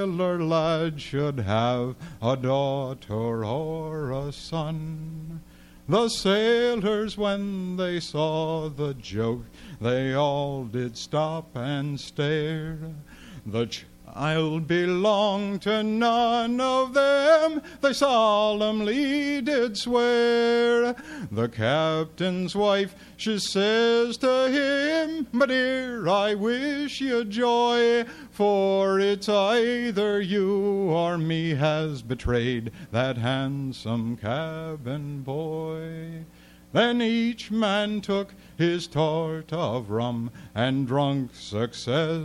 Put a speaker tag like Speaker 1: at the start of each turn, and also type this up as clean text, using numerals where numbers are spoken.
Speaker 1: sailor lad should have a daughter or a son. The sailors, when they saw the joke, they all did stop and stare. The child belonged to none of them, they solemnly did swear. The captain's wife, she says to him, "My dear, I wish you joy, for it's either you or me has betrayed that handsome cabin boy." Then each man took his tort of rum and drunk success